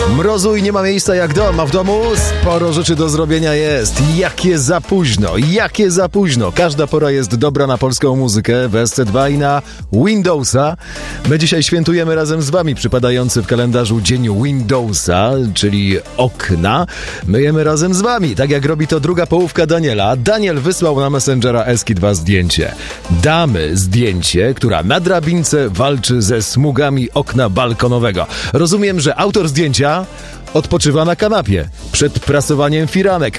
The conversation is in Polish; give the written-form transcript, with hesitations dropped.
Mrozu i nie ma miejsca jak dom, a w domu sporo rzeczy do zrobienia jest. Jakie za późno, jakie za późno. Każda pora jest dobra na polską muzykę w SC2 i na Windowsa. My dzisiaj świętujemy razem z wami przypadający w kalendarzu dzień Windowsa, czyli okna. Myjemy razem z wami, tak jak robi to druga połówka Daniela. Daniel wysłał na Messengera Eski2 zdjęcie. Damy zdjęcie, która na drabince walczy ze smugami okna balkonowego. Rozumiem, że autor zdjęcia odpoczywa na kanapie przed prasowaniem firanek.